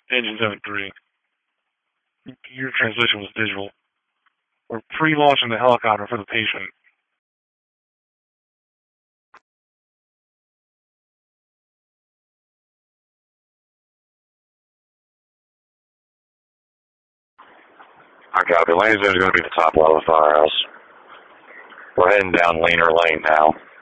Engine 73. Your transmission was digital. We're pre-launching the helicopter for the patient. I copy. Landing zone is going to be the top level of the firehouse. We're heading down Leaner Lane now.